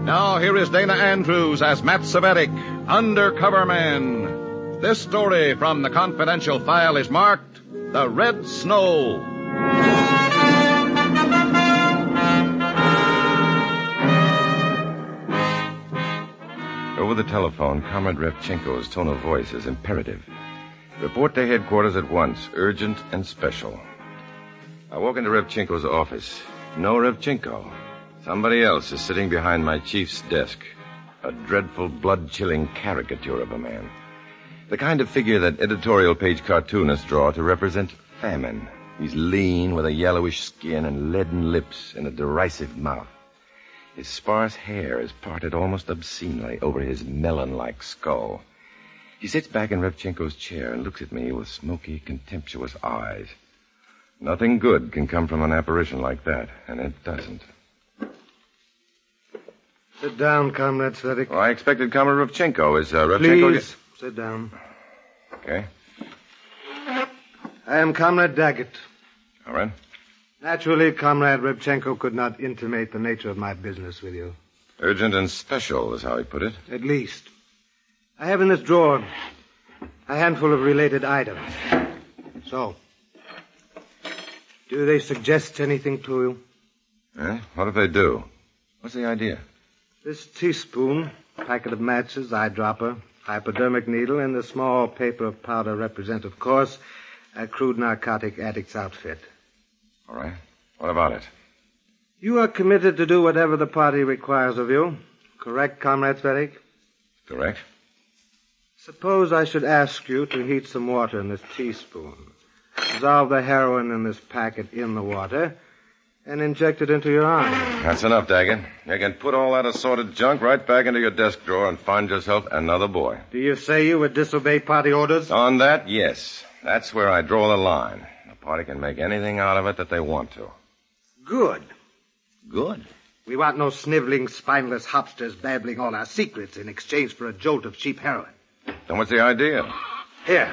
Now, here is Dana Andrews as Matt Cvetic, Undercover Man. This story from the confidential file is marked The Red Snow. Over the telephone, Comrade Revchenko's tone of voice is imperative. Report to headquarters at once, urgent and special. I walk into Revchenko's office. No Revchenko. Somebody else is sitting behind my chief's desk. A dreadful, blood-chilling caricature of a man. The kind of figure that editorial page cartoonists draw to represent famine. He's lean, with a yellowish skin and leaden lips and a derisive mouth. His sparse hair is parted almost obscenely over his melon-like skull. He sits back in Revchenko's chair and looks at me with smoky, contemptuous eyes. Nothing good can come from an apparition like that, and it doesn't. Sit down, Comrade Cvetic. Well, I expected Comrade Revchenko. Is Revchenko... Please, sit down. Okay. I am Comrade Daggett. All right. Naturally, Comrade Revchenko could not intimate the nature of my business with you. Urgent and special is how he put it. At least. I have in this drawer a handful of related items. So, do they suggest anything to you? Eh? What if they do? What's the idea? This teaspoon, packet of matches, eyedropper, hypodermic needle, and the small paper of powder represent, of course, a crude narcotic addict's outfit. All right. What about it? You are committed to do whatever the party requires of you. Correct, Comrade Cvetic? Correct. Suppose I should ask you to heat some water in this teaspoon. Dissolve the heroin in this packet in the water and inject it into your arm. That's enough, Daggett. You can put all that assorted junk right back into your desk drawer and find yourself another boy. Do you say you would disobey party orders? On that, yes. That's where I draw the line. The party can make anything out of it that they want to. Good. Good. We want no sniveling, spineless hopsters babbling all our secrets in exchange for a jolt of cheap heroin. Then what's the idea? Here.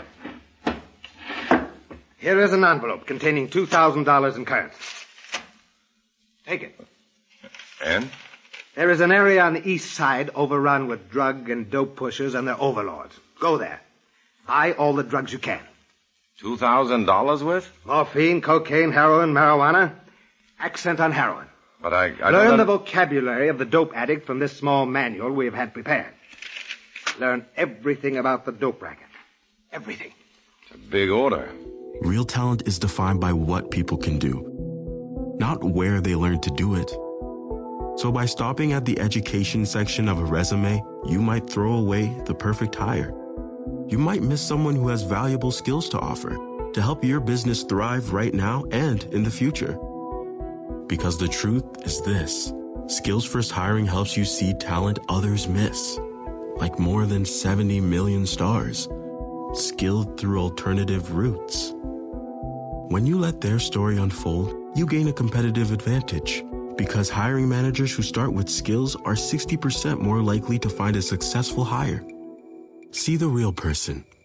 Here is an envelope containing $2,000 in currency. Take it. And? There is an area on the east side overrun with drug and dope pushers and their overlords. Go there. Buy all the drugs you can. $2,000 worth? Morphine, cocaine, heroin, marijuana. Accent on heroin. But I Learn the vocabulary of the dope addict from this small manual we have had prepared. Learn everything about the dope racket. Everything. It's a big order. Real talent is defined by what people can do, not where they learn to do it. So by stopping at the education section of a resume, you might throw away the perfect hire. You might miss someone who has valuable skills to offer to help your business thrive right now and in the future. Because the truth is this: Skills First Hiring helps you see talent others miss, like more than 70 million stars, skilled through alternative routes. When you let their story unfold, you gain a competitive advantage, because hiring managers who start with skills are 60% more likely to find a successful hire. See the real person.